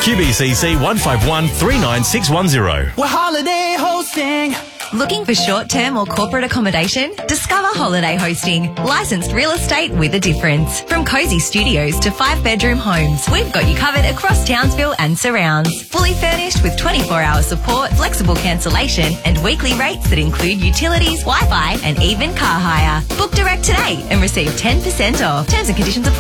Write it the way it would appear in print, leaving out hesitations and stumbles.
QBCC 151 39610. We're holiday hosting. Looking for short-term or corporate accommodation? Discover Holiday Hosting. Licensed real estate with a difference. From cosy studios to 5-bedroom homes, we've got you covered across Townsville and surrounds. Fully furnished with 24-hour support, flexible cancellation and weekly rates that include utilities, Wi-Fi and even car hire. Book direct today and receive 10% off. Terms and conditions apply.